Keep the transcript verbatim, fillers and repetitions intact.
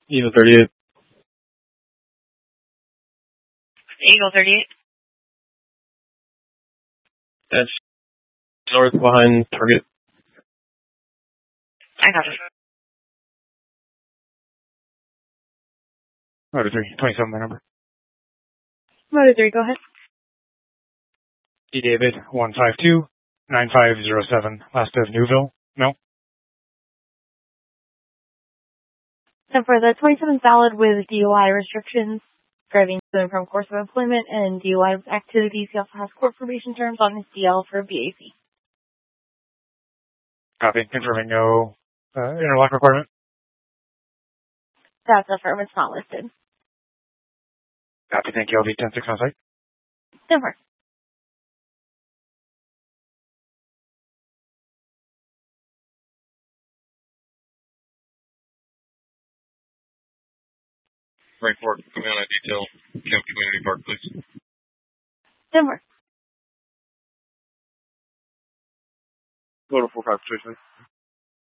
Eagle thirty-eight. Eagle thirty-eight. That's north behind target. I got it. Motor three, twenty-seven, my number. Motor three, go ahead. D. David, one five two, nine five zero seven, last of Newville. No. So for the twenty-seven valid with D U I restrictions, driving to and from course of employment, and D U I activities, he also has court probation terms on his D L for B A C. Copy. Confirming no uh, interlock requirement. That's a firm. It's not listed. Copy. Thank you. I'll be ten six on site. Never. Right for it. Coming on a detail. Camp Community Park, please. Denver. Go to four five station.